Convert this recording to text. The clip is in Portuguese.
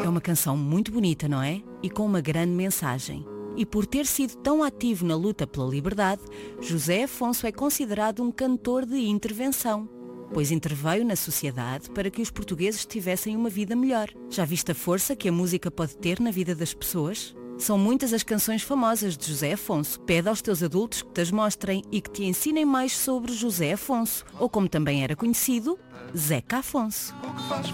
É uma canção muito bonita, não é? E com uma grande mensagem. E por ter sido tão ativo na luta pela liberdade, José Afonso é considerado um cantor de intervenção, pois interveio na sociedade para que os portugueses tivessem uma vida melhor. Já viste a força que a música pode ter na vida das pessoas? São muitas as canções famosas de José Afonso. Pede aos teus adultos que te as mostrem e que te ensinem mais sobre José Afonso, ou como também era conhecido, Zeca Afonso.